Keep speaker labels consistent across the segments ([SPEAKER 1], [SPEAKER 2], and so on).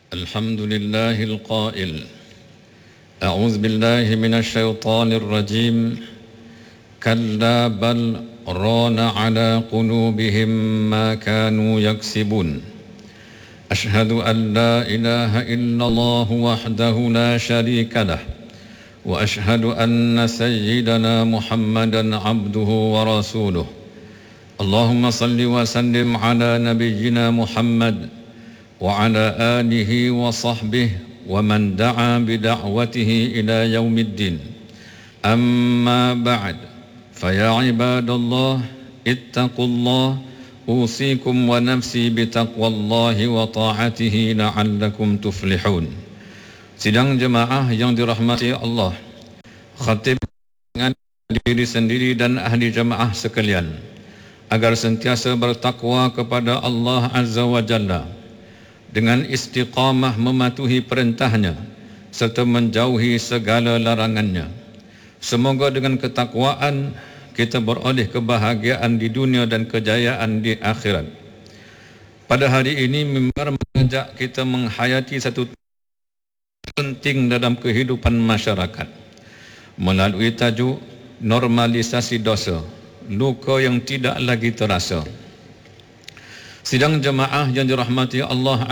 [SPEAKER 1] الحمد لله القائل أعوذ بالله من الشيطان الرجيم كلا بل ران على قلوبهم ما كانوا يكسبون أشهد أن لا إله إلا الله وحده لا شريك له وأشهد أن سيدنا محمدا عبده ورسوله اللهم صل وسلم على نبينا محمد وعلى آله وصحبه ومن دعا بدعوته إلى يوم الدين أما بعد فيا عباد الله اتقوا الله أوصيكم ونفسي بتقوى الله وطاعته لعلكم تفلحون. Sidang jemaah yang dirahmati Allah, khatib dengan diri sendiri dan ahli jemaah sekalian agar sentiasa bertakwa kepada Allah Azza wa Jalla dengan istiqamah mematuhi perintahnya serta menjauhi segala larangannya. Semoga dengan ketakwaan kita beroleh kebahagiaan di dunia dan kejayaan di akhirat. Pada hari ini mimbar mengajak kita menghayati satu penting dalam kehidupan masyarakat melalui tajuk normalisasi dosa, luka yang tidak lagi terasa. Sidang jemaah yang dirahmati Allah,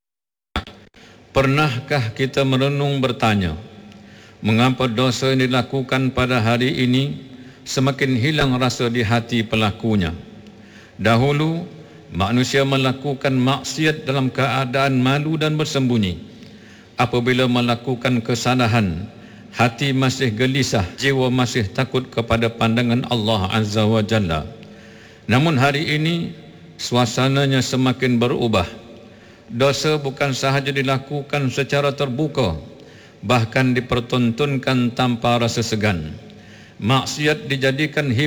[SPEAKER 1] pernahkah kita merenung bertanya, mengapa dosa yang dilakukan pada hari ini semakin hilang rasa di hati pelakunya? Dahulu, manusia melakukan maksiat dalam keadaan malu dan bersembunyi. Apabila melakukan kesalahan, hati masih gelisah, jiwa masih takut kepada pandangan Allah Azza wa Jalla. Namun hari ini, suasananya semakin berubah. Dosa bukan sahaja dilakukan secara terbuka, bahkan dipertontonkan tanpa rasa segan. Maksiat dijadikan